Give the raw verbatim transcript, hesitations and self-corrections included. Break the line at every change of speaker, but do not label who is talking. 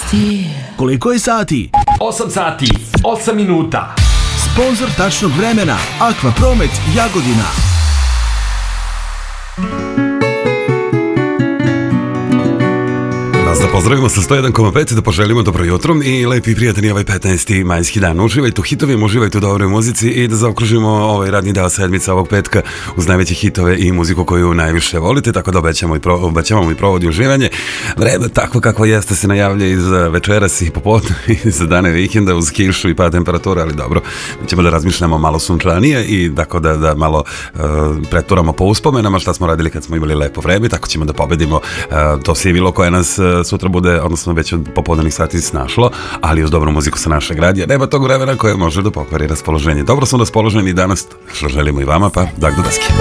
Sti.
Koliko je sati?
osam sati, osam minuta.
Sponzor tačnog vremena Aqua Promet Jagodina.
Vas da pozdravimo sa sto jedan zarez pet, da poželimo dobro jutro i lepi i prijatni ovaj petnaesti majski dan. Uživajte u hitovima, uživajte u dobroj muzici i da zaokružimo ovaj radni deo sedmica ovog petka uz najveće hitove i muziku koju najviše volite, tako da obećamo i, pro, obećavamo i provodi uživanje. Vreme takvo kakvo jeste se najavlja i za večeras i popodne i za dane vikenda uz kišu i pad temperatura, ali dobro, mi ćemo da razmišljamo malo sunčanije i tako da, da malo uh, preturamo po uspomenama šta smo radili kad smo imali lepo vreme, tako ćemo da pobedimo uh, to sivilo koje nas uh, sutra bude, odnosno već od popodnevnih sati snašlo, ali uz dobru muziku sa našeg radija. Nema tog vremena koje može da pokvari raspoloženje. Dobro smo raspoloženi danas, što želimo i vama, pa dak do daske.